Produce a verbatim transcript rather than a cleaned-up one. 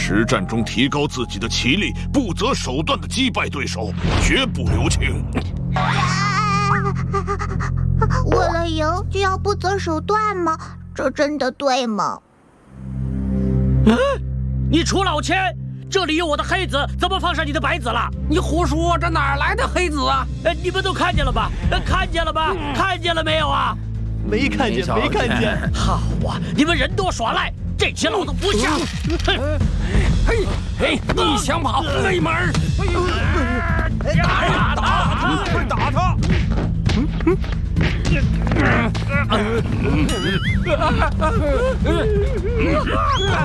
实战中提高自己的棋力，不择手段的击败对手，绝不留情。 为了赢就要不择手段吗？这真的对吗？ 嗯，你出老千！这里有我的黑子，怎么放上你的白子了？ 你胡说，这哪来的黑子啊？ 呃，你们都看见了吧？呃，看见了吧？嗯、看见了没有啊？ 没看见，没看见。 好啊，你们人多耍赖，这棋老子不下。 哼！嘿，嘿，你想跑没门儿！ 打呀打，快打他！嗯嗯。